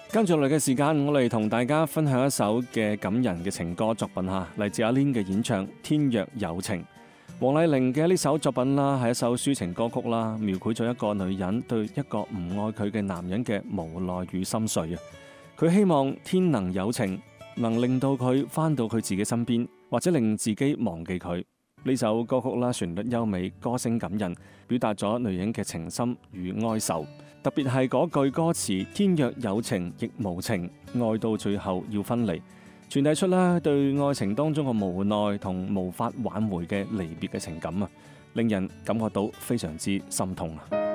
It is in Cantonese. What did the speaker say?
跟住落嚟嘅時間，我嚟同大家分享一首嘅感人嘅情歌作品嚇，嚟自阿 Lin 嘅演唱《天若有情》。黃麗玲嘅呢首作品啦，係一首抒情歌曲啦，描繪咗一個女人對一個唔愛佢嘅男人嘅無奈與心碎啊！佢希望天能有情，能令到佢返到佢自己身邊，或者令自己忘記佢。呢首歌曲啦，旋律優美，歌聲感人，表達咗女人嘅情深與哀愁。特別係嗰句歌詞：天若有情亦無情，愛到最後要分離，傳遞出啦對愛情當中嘅無奈同無法挽回嘅離別嘅情感啊，令人感覺到非常之心痛啊！